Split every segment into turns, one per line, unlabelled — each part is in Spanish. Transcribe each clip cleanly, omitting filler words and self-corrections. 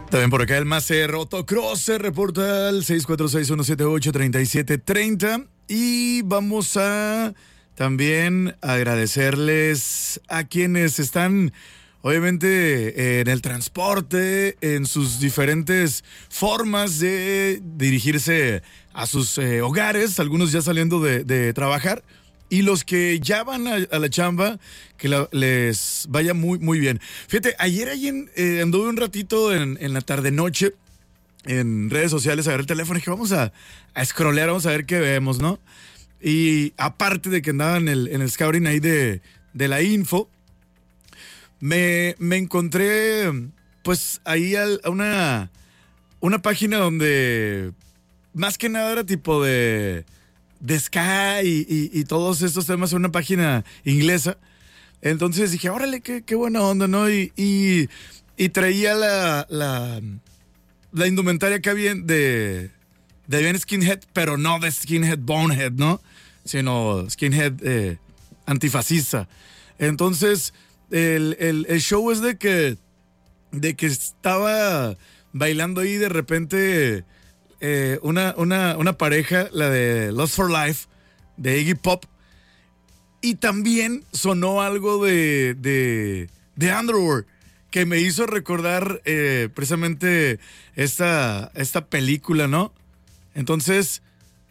También por acá el Maser Otocross se reporta al 646-178-3730. Y vamos a también agradecerles a quienes están, obviamente, en el transporte, en sus diferentes formas de dirigirse a sus hogares, algunos ya saliendo de trabajar. Y los que ya van a la chamba, que les vaya muy, muy bien. Fíjate, ayer anduve un ratito en la tarde-noche en redes sociales, agarré el teléfono y dije, vamos a scrollear, vamos a ver qué vemos, ¿no? Y aparte de que andaba en el scouting ahí de la info, me encontré, pues, ahí a una página donde más que nada era tipo de Sky y todos estos temas en una página inglesa. Entonces dije, órale, qué buena onda, ¿no? Y traía la indumentaria que había de bien skinhead, pero no de skinhead bonehead, ¿no? Sino skinhead antifascista. Entonces, el show es de que estaba bailando ahí de repente una pareja, la de Lost for Life, de Iggy Pop, y también sonó algo de Underworld, que me hizo recordar precisamente esta película, ¿no? Entonces,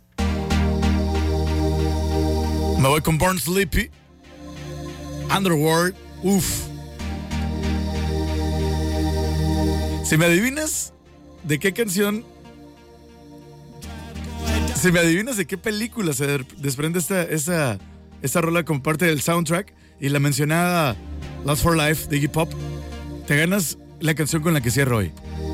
me voy con Born Sleepy, Underworld, uff. Si me adivinas de qué canción, si me adivinas de qué película se desprende esta rola como parte del soundtrack y la mencionada Lost for Life de Iggy Pop, te ganas la canción con la que cierro hoy.